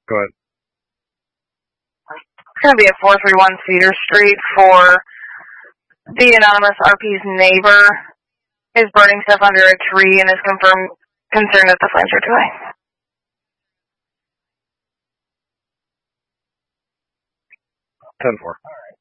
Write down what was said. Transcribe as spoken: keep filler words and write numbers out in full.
Go ahead. It's going to be at four three one Cedar Street for the anonymous R P's neighbor is burning stuff under a tree and is confirmed concerned that the flames are too high. ten four.